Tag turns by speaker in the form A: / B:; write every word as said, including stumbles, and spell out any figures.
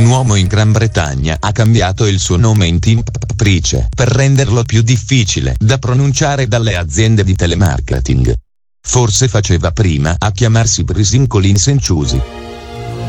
A: un uomo in Gran Bretagna ha cambiato il suo nome in Tim Price per renderlo più difficile da pronunciare dalle aziende di telemarketing. Forse faceva prima a chiamarsi Brisin Collins and Choosy.